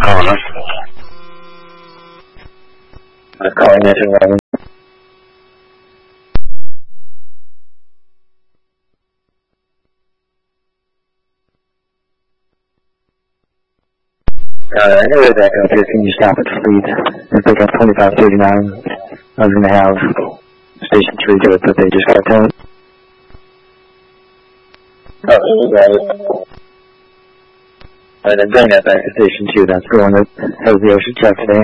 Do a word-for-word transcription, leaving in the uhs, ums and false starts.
calling us? I'm calling this eleven. Uh, anyway, back up here, can you stop at Fleet and pick up twenty-five thirty-nine? I was going to have Station three do it, but they just got towed. Oh, you got it. Alright, then bring that back to Station two. That's the one that has the ocean check today.